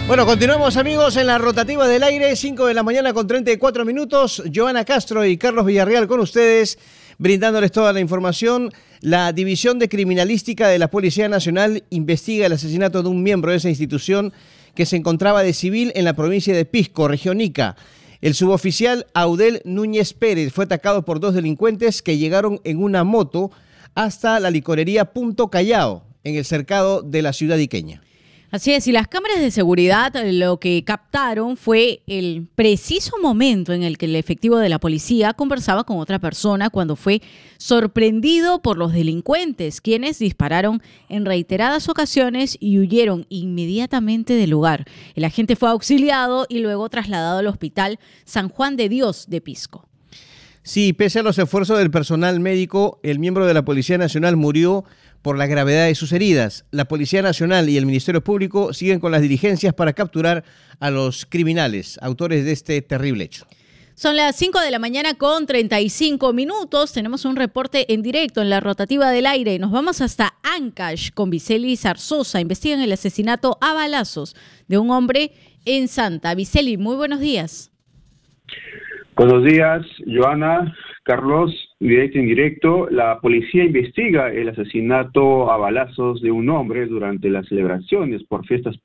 Bueno, continuamos amigos en la rotativa del aire, 5 de la mañana con 34 minutos. Joana Castro y Carlos Villarreal con ustedes, brindándoles toda la información. La División de Criminalística de la Policía Nacional investiga el asesinato de un miembro de esa institución que se encontraba de civil en la provincia de Pisco, región Ica. El suboficial Audel Núñez Pérez fue atacado por dos delincuentes que llegaron en una moto hasta la licorería Punto Callao, en el cercado de la ciudad iqueña. Así es, y las cámaras de seguridad lo que captaron fue el preciso momento en el que el efectivo de la policía conversaba con otra persona cuando fue sorprendido por los delincuentes, quienes dispararon en reiteradas ocasiones y huyeron inmediatamente del lugar. El agente fue auxiliado y luego trasladado al hospital San Juan de Dios de Pisco. Sí, pese a los esfuerzos del personal médico, el miembro de la Policía Nacional murió por la gravedad de sus heridas. La Policía Nacional y el Ministerio Público siguen con las diligencias para capturar a los criminales, autores de este terrible hecho. Son las 5 de la mañana con 35 minutos. Tenemos un reporte en directo en la rotativa del aire. Nos vamos hasta Ancash con Viceli Zarzosa. Investigan el asesinato a balazos de un hombre en Santa. Viceli, muy buenos días. Buenos días, Joana, Carlos, directo e indirecto. La policía investiga el asesinato a balazos de un hombre durante las celebraciones por fiestas